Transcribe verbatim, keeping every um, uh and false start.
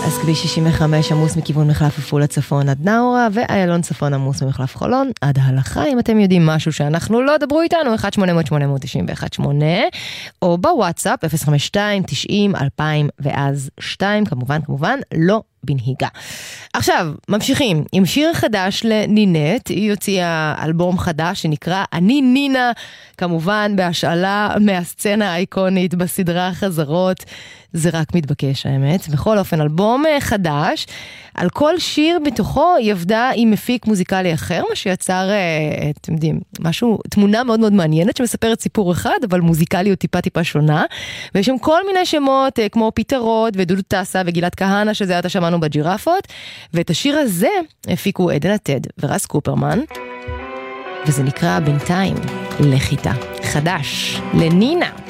אז כביש שישים וחמש עמוס מכיוון מחלף עפולה צפון עד נאורה, ואיילון צפון עמוס ממחלף חולון עד הלכה. אם אתם יודעים משהו שאנחנו לא, דברו איתנו, אחת שמונה אפס אפס שמונה תשע אחת שמונה, או בוואטסאפ אפס חמש שתיים תשעים אלפיים ואז שתיים, כמובן, כמובן, לא בנהיגה. עכשיו, ממשיכים עם שיר חדש לנינט. היא הוציאה אלבום חדש שנקרא אני נינה, כמובן בהשאלה מהסצנה האיקונית בסדרה חזרות. זה רק מתבקש האמת. בכל אופן, אלבום חדש, על כל שיר בתוכו היא עבדה עם מפיק מוזיקלי אחר, מה שיצר, אתם יודעים, משהו, תמונה מאוד מאוד מעניינת שמספרת סיפור אחד, אבל מוזיקליות טיפה טיפה שונה, ויש שם כל מיני שמות כמו פיטרות ודודו טסה וגילת כהנה, שזה הייתה שמענו בג'ירפות, ואת השיר הזה הפיקו עדן עתד ורס קופרמן, וזה נקרא בינתיים לחיטה. חדש לנינה.